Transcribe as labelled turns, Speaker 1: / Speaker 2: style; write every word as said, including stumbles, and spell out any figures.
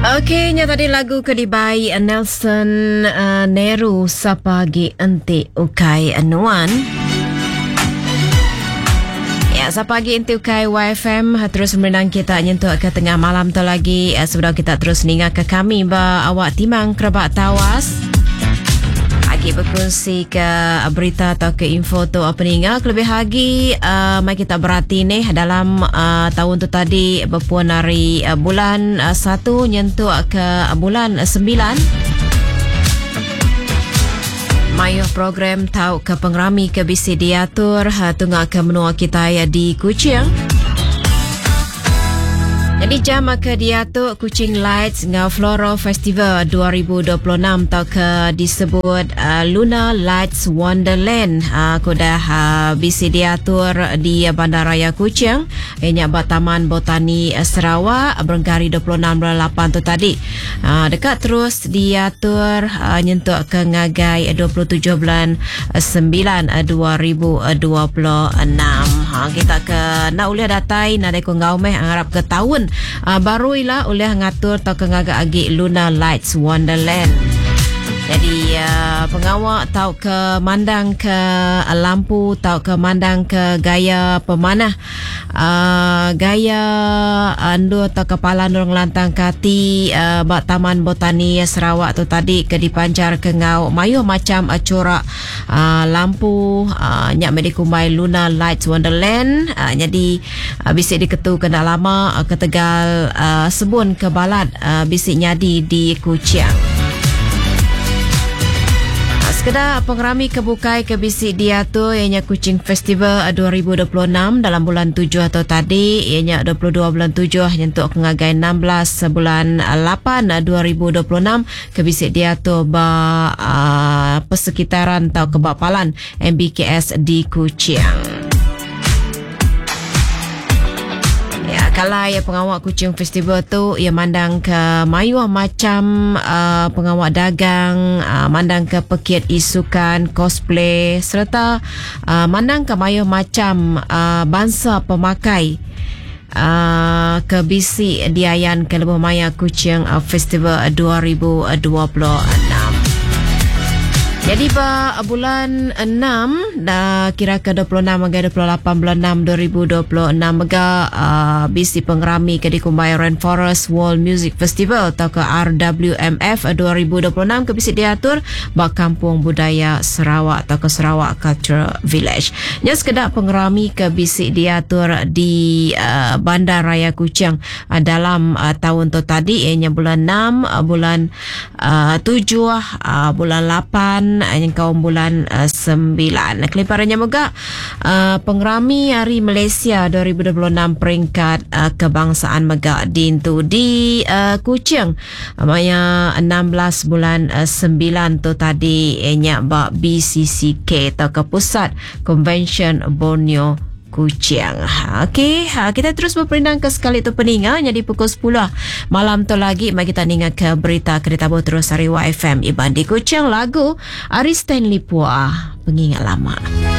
Speaker 1: Okey, nya tadi lagu kedibai Nelson uh, Nehru Sapagi Enti Ukai Anuan. Ya, sapagi Enti Ukai Y F M terus menang kita nyentuh ke tengah malam tu lagi. Uh, sebelum kita terus ningat ke kami ba awak timang kerabat tawas. Lagi berkongsi ke berita atau ke info tu apa ningat lebih lagi uh, mari kita berhati ni dalam uh, tahun tu tadi berpuan hari uh, bulan uh, satu nyentuh ke bulan uh, sembilan. Mayuh program tahu ke pengrami ke bisi diatur uh, tunggu ke menua kita ya di Kuching. Jadi jam ke diatur Kuching Lights ngau Floral Festival dua ribu dua puluh enam atau ke disebut uh, Lunar Lights Wonderland. Uh, aku dah uh, bisi diatur di Bandaraya Kuching. Ianya buat Taman Botani Sarawak Berengkari dua puluh enam bulan lapan tu tadi. Uh, dekat terus diatur uh, nyentuh ke ngagai dua puluh tujuh bulan sembilan dua ribu dua puluh enam. Ha, kita ke nak uliah datai nak dekong ngau meh harap ke tahun Uh, baru ilah oleh ngatur atau kengaga agi Lunar Lights Wonderland. Jadi uh, pengawak tahu ke mandang ke uh, lampu, tahu ke mandang ke gaya pemanah, uh, gaya andu atau kepala nurung lantang kati uh, bak Taman Botani Sarawak tu tadi ke dipancar ke ngau mayuh macam uh, corak uh, lampu uh, nyak medikumai Lunar Lights Wonderland. Uh, jadi uh, bisik diketu kena lama uh, ke Tegal uh, sebun ke balat uh, bisik nyadi di Kuching. Kedah pengrami kebukai ke bisik dia tu ianya Kuching Festival dua ribu dua puluh enam dalam bulan tujuh atau tadi ianya dua puluh dua bulan tujuh nyentuh kengagai enam belas bulan lapan dua ribu dua puluh enam ke bisik dia tu ba uh, persekitaran atau kebapalan M B K S di Kuching. Kalau ya pengawak Kuching Festival tu ia mandang ke mayuah macam uh, pengawak dagang, uh, mandang ke pekiat isukan, cosplay serta uh, mandang ke mayuah macam uh, bangsa pemakai uh, ke bisi diayan ke Lebuh Maya Kuching uh, Festival dua ribu dua puluh enam. Jadi ba bulan enam dah kira ke dua puluh enam hingga dua puluh lapan bulan enam dua ribu dua puluh enam mega uh, bisi pengrami ke di Kumbai Rainforest World Music Festival atau ke R W M F dua ribu dua puluh enam ke bisi diatur ba Kampung Budaya Sarawak atau ke Sarawak Cultural Village. Nya sekedar pengrami ke bisi diatur di uh, Bandar Raya Kuching uh, dalam uh, tahun tu tadi ianya bulan enam, uh, bulan uh, tujuh, uh, bulan lapan yang kaum bulan uh, sembilan. Kelimparannya moga uh, pengrami Hari Malaysia dua ribu dua puluh enam peringkat uh, kebangsaan mega dintu di uh, Kuching. Maya enam belas bulan uh, sembilan tu tadi ianya ba B C C K atau ke Pusat Convention Borneo Kuching. Okey, ha, kita terus berperindang ke sekali tu peninga jadi pukul sepuluh malam tu lagi mari kita ningat ke berita kereta tabu terus hari Y F M Iban di Kuching lagu Ari Stanley Puah pengingat lama.